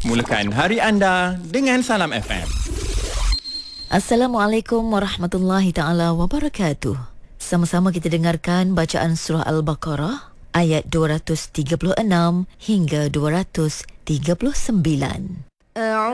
Mulakan hari anda dengan Salam FM. Assalamualaikum warahmatullahi taala wabarakatuh. Sama-sama kita dengarkan bacaan surah Al-Baqarah ayat 236 hingga 239.